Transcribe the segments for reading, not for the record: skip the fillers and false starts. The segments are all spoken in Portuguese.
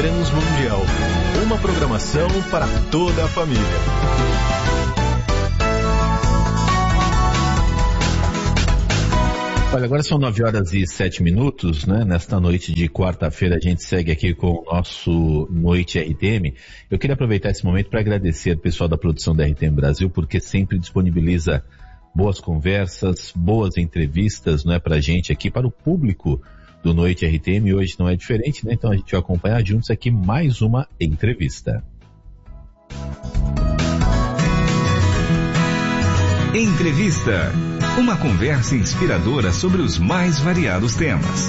Transmundial. Uma programação para toda a família. Olha, agora são 9h07, né? Nesta noite de quarta-feira a gente segue aqui com o nosso Noite RTM. Eu queria aproveitar esse momento para agradecer ao pessoal da produção da RTM Brasil, porque sempre disponibiliza boas conversas, boas entrevistas, não é, pra gente aqui, para o público do Noite RTM. Hoje não é diferente, né? Então a gente vai acompanhar juntos aqui mais uma entrevista. Entrevista. Uma conversa inspiradora sobre os mais variados temas.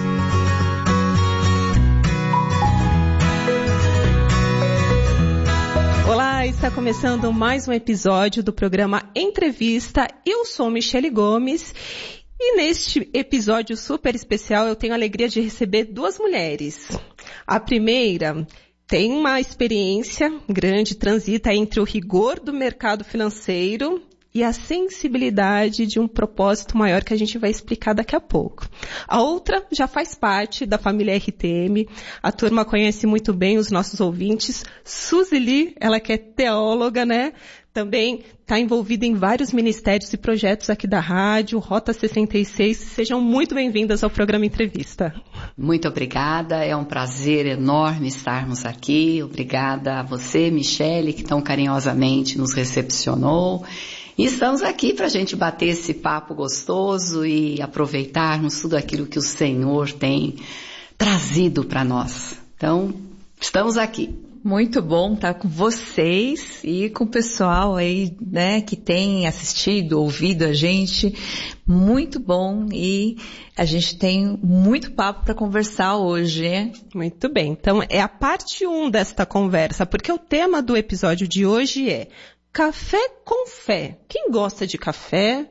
Olá, está começando mais um episódio do programa Entrevista. Eu sou Michele Gomes e neste episódio super especial eu tenho a alegria de receber duas mulheres. A primeira tem uma experiência grande, transita entre o rigor do mercado financeiro e a sensibilidade de um propósito maior que a gente vai explicar daqui a pouco. A outra já faz parte da família RTM, a turma conhece muito bem os nossos ouvintes. Suzy Lee, ela que é teóloga, né? Também está envolvida em vários ministérios e projetos aqui da rádio, Rota 66. Sejam muito bem-vindas ao programa Entrevista. Muito obrigada, é um prazer enorme estarmos aqui. Obrigada a você, Michele, que tão carinhosamente nos recepcionou. E estamos aqui para a gente bater esse papo gostoso e aproveitarmos tudo aquilo que o Senhor tem trazido para nós. Então, estamos aqui. Muito bom estar com vocês e com o pessoal aí, né, que tem assistido, ouvido a gente. Muito bom, e a gente tem muito papo para conversar hoje, hein? Muito bem, então é a parte 1 desta conversa, porque o tema do episódio de hoje é Café com Fé. Quem gosta de café?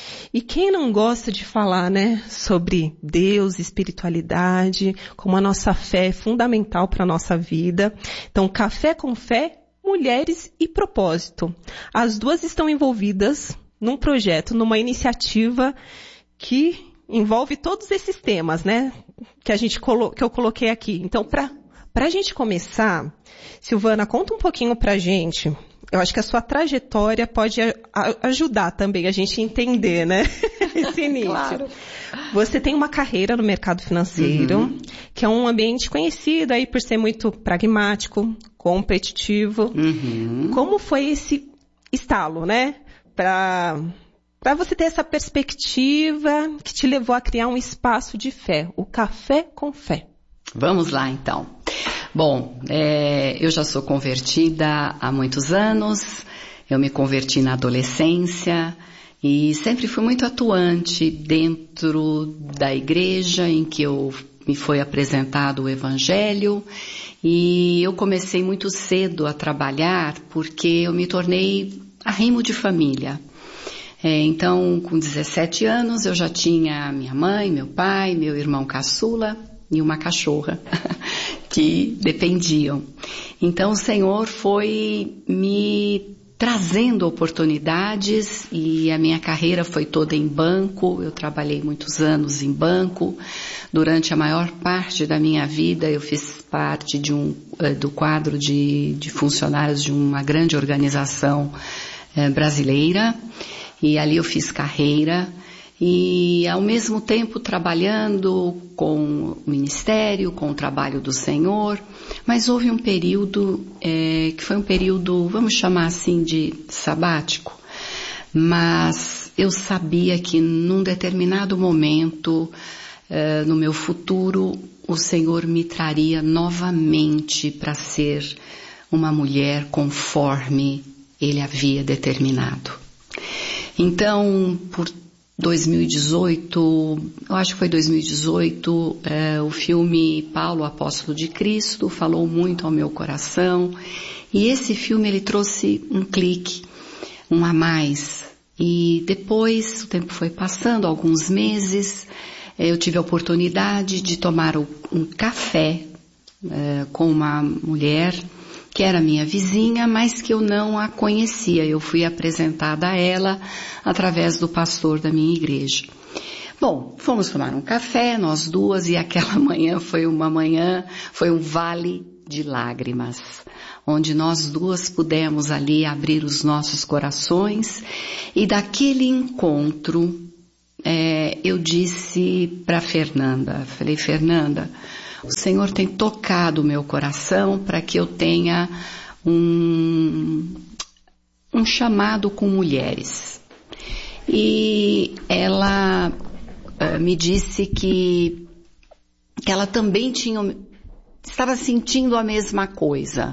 E quem não gosta de falar, né, sobre Deus, espiritualidade, como a nossa fé é fundamental para a nossa vida. Então, Café com Fé, Mulheres e Propósito. As duas estão envolvidas num projeto, numa iniciativa que envolve todos esses temas, né, que eu coloquei aqui. Então, para a gente começar, Silvana, conta um pouquinho pra gente. Eu acho que a sua trajetória pode ajudar também a gente a entender, né? Esse início. Claro. Você tem uma carreira no mercado financeiro, que é um ambiente conhecido aí por ser muito pragmático, competitivo. Como foi esse estalo, né? Para você ter essa perspectiva que te levou a criar um espaço de fé, o Café com Fé. Vamos lá, então. Bom, eu já sou convertida há muitos anos, eu me converti na adolescência e sempre fui muito atuante dentro da igreja em que me foi apresentado o Evangelho, e eu comecei muito cedo a trabalhar porque eu me tornei arrimo de família. Então, com 17 anos, eu já tinha minha mãe, meu pai, meu irmão caçula e uma cachorra que dependiam. Então o Senhor foi me trazendo oportunidades e a minha carreira foi toda em banco. Eu trabalhei muitos anos em banco. Durante a maior parte da minha vida eu fiz parte do quadro de funcionários de uma grande organização brasileira, e ali eu fiz carreira. E ao mesmo tempo trabalhando com o ministério, com o trabalho do Senhor, mas houve um período que foi um período, vamos chamar assim, de sabático, mas eu sabia que num determinado momento no meu futuro o Senhor me traria novamente para ser uma mulher conforme Ele havia determinado. Então, por 2018, eu acho que foi 2018, o filme Paulo, Apóstolo de Cristo, falou muito ao meu coração, e esse filme ele trouxe um clique, um a mais, e depois o tempo foi passando, alguns meses, eu tive a oportunidade de tomar um café com uma mulher que era minha vizinha, mas que eu não a conhecia. Eu fui apresentada a ela através do pastor da minha igreja. Bom, fomos tomar um café, nós duas, e aquela manhã, foi um vale de lágrimas, onde nós duas pudemos ali abrir os nossos corações, e daquele encontro, eu disse para Fernanda, falei, Fernanda, o Senhor tem tocado o meu coração para que eu tenha um chamado com mulheres. E ela me disse que ela também estava sentindo a mesma coisa.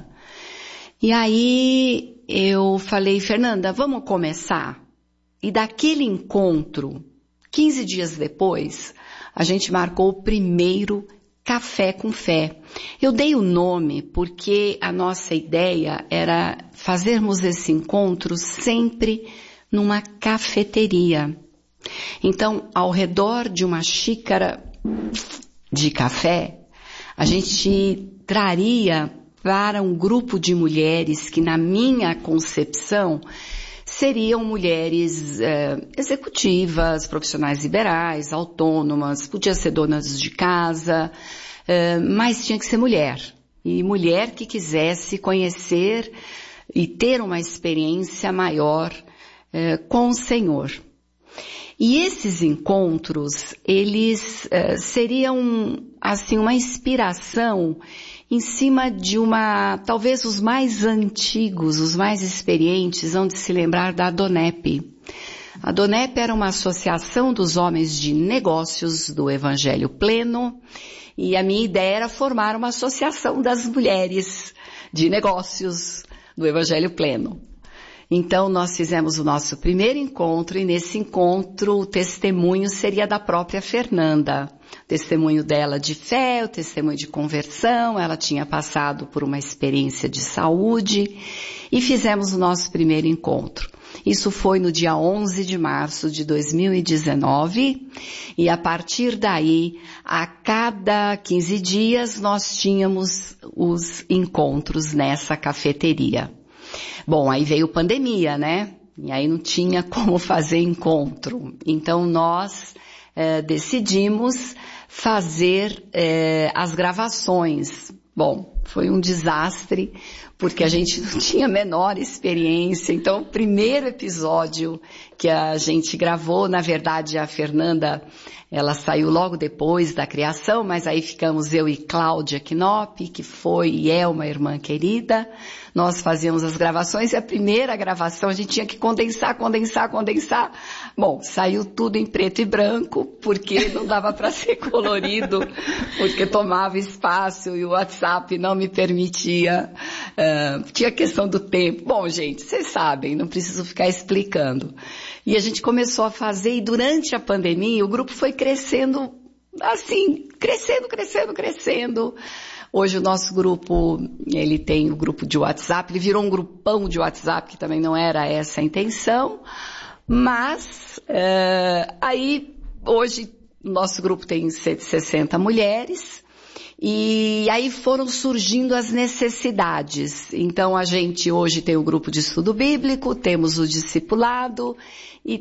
E aí eu falei, Fernanda, vamos começar? E daquele encontro, 15 dias depois, a gente marcou o primeiro Café com Fé. Eu dei o nome porque a nossa ideia era fazermos esse encontro sempre numa cafeteria. Então, ao redor de uma xícara de café, a gente traria para um grupo de mulheres que, na minha concepção, seriam mulheres executivas, profissionais liberais, autônomas, podia ser donas de casa, mas tinha que ser mulher. E mulher que quisesse conhecer e ter uma experiência maior com o Senhor. E esses encontros, eles seriam, assim, uma inspiração em cima de talvez os mais antigos, os mais experientes, vão de se lembrar da Adonep. A Adonep era uma associação dos homens de negócios do Evangelho Pleno, e a minha ideia era formar uma associação das mulheres de negócios do Evangelho Pleno. Então, nós fizemos o nosso primeiro encontro, e nesse encontro o testemunho seria da própria Fernanda. O testemunho dela de fé, o testemunho de conversão, ela tinha passado por uma experiência de saúde, e fizemos o nosso primeiro encontro. Isso foi no dia 11 de março de 2019, e a partir daí, a cada 15 dias, nós tínhamos os encontros nessa cafeteria. Bom, aí veio pandemia, né? E aí não tinha como fazer encontro. Então nós decidimos fazer as gravações. Bom, foi um desastre, porque a gente não tinha a menor experiência. Então, o primeiro episódio que a gente gravou, na verdade, a Fernanda, ela saiu logo depois da criação, mas aí ficamos eu e Cláudia Knop, que foi e é uma irmã querida. Nós fazíamos as gravações, e a primeira gravação a gente tinha que condensar. Bom, saiu tudo em preto e branco, porque não dava para ser colorido, porque tomava espaço e o WhatsApp não me permitia. Tinha a questão do tempo. Bom, gente, vocês sabem, não preciso ficar explicando. E a gente começou a fazer, e durante a pandemia o grupo foi crescendo, assim, crescendo. Hoje o nosso grupo, ele tem o grupo de WhatsApp, ele virou um grupão de WhatsApp, que também não era essa a intenção, mas aí hoje o nosso grupo tem 60 mulheres, e aí foram surgindo as necessidades. Então a gente hoje tem o grupo de estudo bíblico, temos o discipulado, e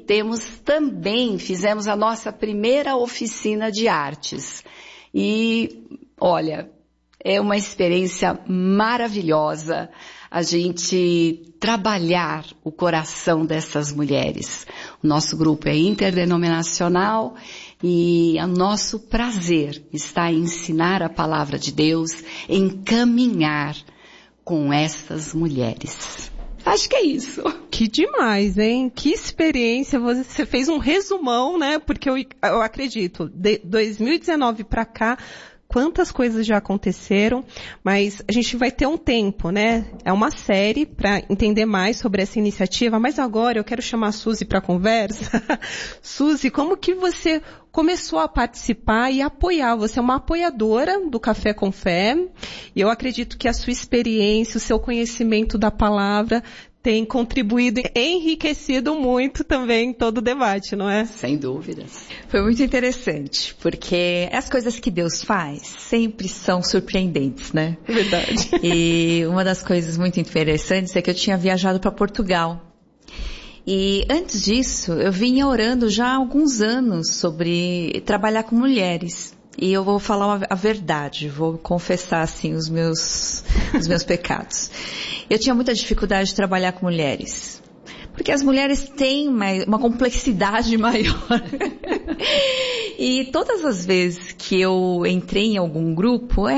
fizemos a nossa primeira oficina de artes. E olha, é uma experiência maravilhosa a gente trabalhar o coração dessas mulheres. O nosso grupo é interdenominacional, e o nosso prazer está em ensinar a palavra de Deus, em caminhar com essas mulheres. Acho que é isso. Que demais, hein? Que experiência. Você fez um resumão, né? Porque eu acredito, de 2019 para cá, quantas coisas já aconteceram, mas a gente vai ter um tempo, né? É uma série para entender mais sobre essa iniciativa, mas agora eu quero chamar a Suzy para conversa. Suzy, como que você começou a participar e apoiar? Você é uma apoiadora do Café com Fé, e eu acredito que a sua experiência, o seu conhecimento da palavra tem contribuído e enriquecido muito também todo o debate, não é? Sem dúvidas. Foi muito interessante, porque as coisas que Deus faz sempre são surpreendentes, né? Verdade. E uma das coisas muito interessantes é que eu tinha viajado para Portugal. E antes disso, eu vinha orando já há alguns anos sobre trabalhar com mulheres. E eu vou falar a verdade, vou confessar assim os meus pecados. Eu tinha muita dificuldade de trabalhar com mulheres. Porque as mulheres têm uma complexidade maior. E todas as vezes que eu entrei em algum grupo,